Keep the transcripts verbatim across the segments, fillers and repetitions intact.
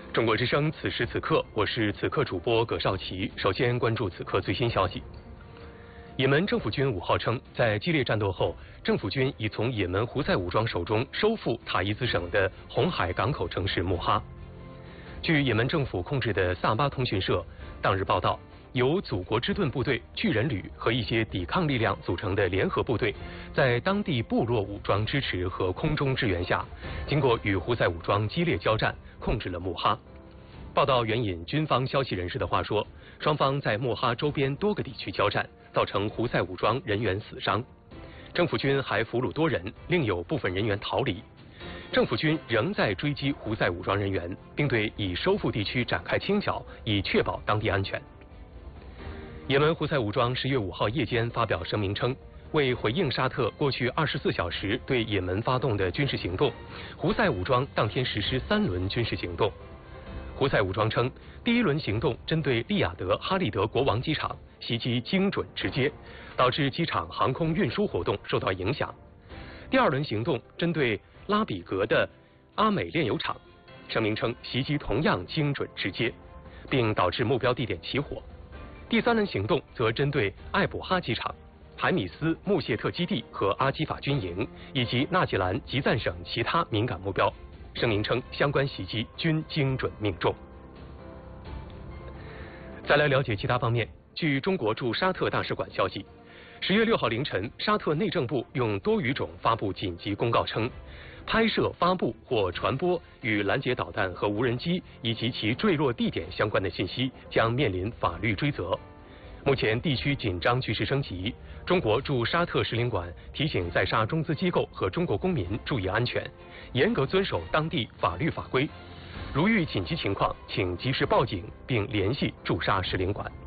中国之声，此时此刻，我是此刻主播葛少奇。首先关注此刻最新消息。也门政府军五号称，在激烈战斗后，政府军已从也门胡塞武装手中收复塔伊兹省的红海港口城市穆哈。据也门政府控制的萨巴通讯社当日报道，由祖国之盾部队、巨人旅和一些抵抗力量组成的联合部队，在当地部落武装支持和空中支援下，经过与胡塞武装激烈交战，控制了穆哈。报道援引军方消息人士的话说，双方在穆哈周边多个地区交战，造成胡塞武装人员死伤。政府军还俘虏多人，另有部分人员逃离。政府军仍在追击胡塞武装人员，并对已收复地区展开清剿，以确保当地安全。也门胡塞武装十月五号夜间发表声明称，为回应沙特过去二十四小时对也门发动的军事行动，胡塞武装当天实施三轮军事行动。胡塞武装称，第一轮行动针对利雅得哈利德国王机场，袭击精准直接，导致机场航空运输活动受到影响。第二轮行动针对拉比格的阿美炼油厂，声明称袭击同样精准直接，并导致目标地点起火。第三轮行动则针对艾卜哈机场、海米斯穆谢特基地和阿基法军营以及纳吉兰吉赞省其他敏感目标。声明称，相关袭击均精准命中。再来了解其他方面。据中国驻沙特大使馆消息，十月六号凌晨，沙特内政部用多语种发布紧急公告称，拍摄、发布或传播与拦截导弹和无人机以及其坠落地点相关的信息，将面临法律追责。目前地区紧张局势升级，中国驻沙特使领馆提醒在沙中资机构和中国公民注意安全，严格遵守当地法律法规。如遇紧急情况，请及时报警并联系驻沙使领馆。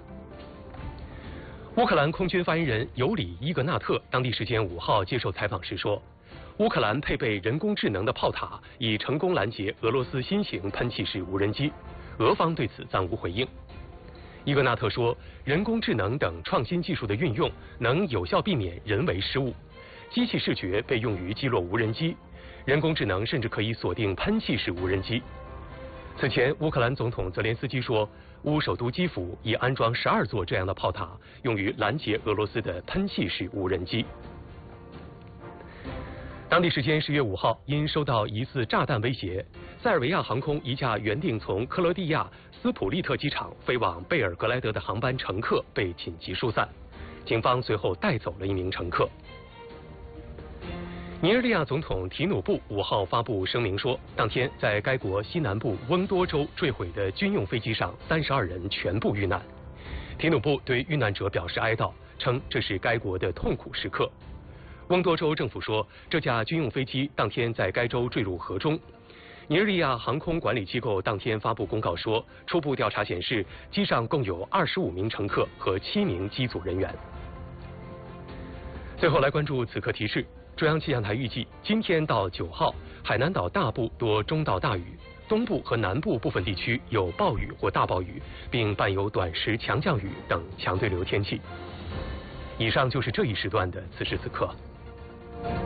乌克兰空军发言人尤里伊格纳特当地时间五号接受采访时说，乌克兰配备人工智能的炮塔，已成功拦截俄罗斯新型喷气式无人机，俄方对此暂无回应。伊格纳特说，人工智能等创新技术的运用能有效避免人为失误，机器视觉被用于击落无人机，人工智能甚至可以锁定喷气式无人机。此前，乌克兰总统泽连斯基说，乌首都基辅已安装十二座这样的炮塔，用于拦截俄罗斯的喷气式无人机。当地时间十月五号，因收到疑似炸弹威胁，塞尔维亚航空一架原定从克罗地亚斯普利特机场飞往贝尔格莱德的航班乘客被紧急疏散，警方随后带走了一名乘客。尼日利亚总统提努布五号发布声明说，当天在该国西南部翁多州坠毁的军用飞机上，三十二人全部遇难。提努布对遇难者表示哀悼，称这是该国的痛苦时刻。翁多州政府说，这架军用飞机当天在该州坠入河中。尼日利亚航空管理机构当天发布公告说，初步调查显示，机上共有二十五名乘客和七名机组人员。最后来关注此刻提示。中央气象台预计，今天到九号，海南岛大部多中到大雨，东部和南部部分地区有暴雨或大暴雨，并伴有短时强降雨等强对流天气。以上就是这一时段的此时此刻。